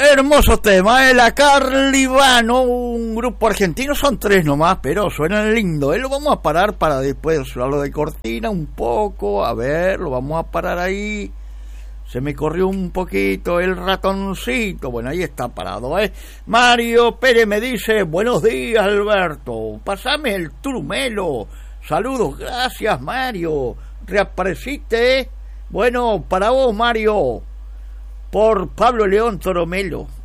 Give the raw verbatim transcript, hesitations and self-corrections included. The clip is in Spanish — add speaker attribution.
Speaker 1: Hermoso tema, de la Carlivano, un grupo argentino, son tres nomás, pero suenan lindo. ¿eh? Lo vamos a parar para después hablarlo de cortina un poco, a ver, lo vamos a parar ahí. Se me corrió un poquito el ratoncito, bueno, ahí está parado, ¿eh? Mario Pérez me dice, buenos días Alberto, pasame el turumelo, saludos, gracias Mario, reapareciste, ¿eh? Bueno, para vos Mario, por Pablo León Toromelo.